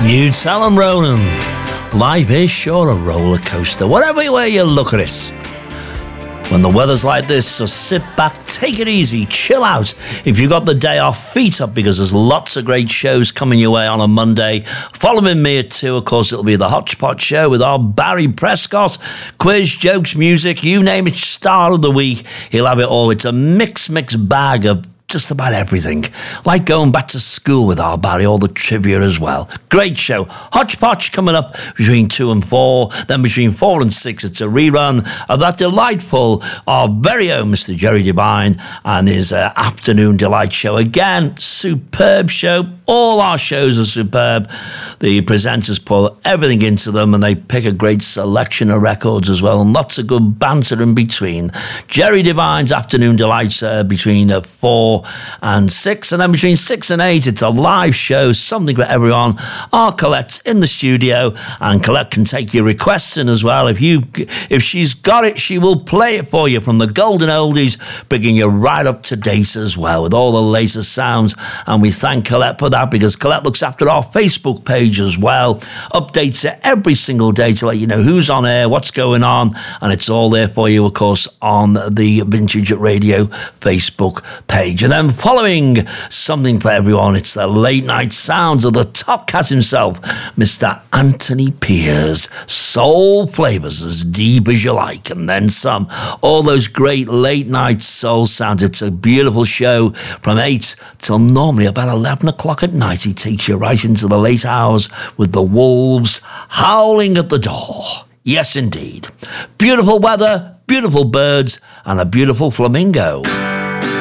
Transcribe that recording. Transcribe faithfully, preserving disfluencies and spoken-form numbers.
You tell 'em, Ronan. Life is sure a roller coaster, whatever way you look at it. When the weather's like this, so sit back, take it easy, chill out. If you got the day off, feet up, because there's lots of great shows coming your way on a Monday. Following me at two, of course, it'll be the Hodgepodge Show with our Barry Prescott. Quiz, jokes, music, you name it, star of the week. He'll have it all. It's a mix, mix bag of just about everything. Like going back to school with our Barry, all the trivia as well. Great show. Hodgepodge coming up between two and four. Then between four and six, it's a rerun of that delightful, our very own Mister Jerry Devine and his uh, Afternoon Delight show. Again, superb show. All our shows are superb. The presenters pour everything into them and they pick a great selection of records as well, and lots of good banter in between. Jerry Devine's Afternoon Delights uh, between uh, four and six, and then between six and eight, it's a live show, something for everyone. Our Colette's in the studio, and Colette can take your requests in as well. If you, if she's got it, she will play it for you from the golden oldies, bringing you right up to date as well with all the latest sounds. And we thank Colette for that, because Colette looks after our Facebook page as well, updates it every single day to let you know who's on air, what's going on, and it's all there for you, of course, on the Vintage Radio Facebook page. And then following something for everyone, it's the late night sounds of the top cat himself, Mister Anthony Piers. Soul flavors as deep as you like, and then some. All those great late night soul sounds. It's a beautiful show from eight till normally about eleven o'clock at night. He takes you right into the late hours with the wolves howling at the door. Yes, indeed. Beautiful weather, beautiful birds, and a beautiful flamingo.